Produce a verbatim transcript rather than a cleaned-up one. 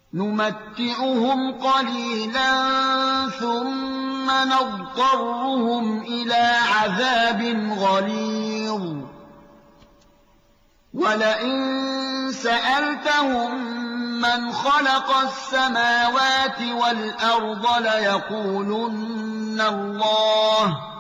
نمتعهم قليلا ثم نضطرهم إلى عذاب غليظ ولئن سألتهم من خلق السماوات والأرض ليقولن الله